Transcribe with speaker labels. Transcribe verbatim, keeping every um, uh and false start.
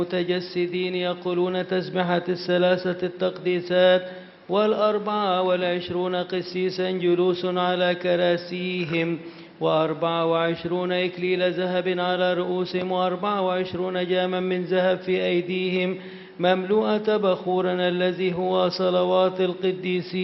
Speaker 1: متجسدين يقولون تسبحة الثلاثة التقديسات والأربعة والعشرون قسيسا جلوس على كراسيهم، وأربعة وعشرون إكليل ذهب على رؤوسهم، وأربعة وعشرون جاما من ذهب في أيديهم مملوءة بخورنا الذي هو صلوات القديسين.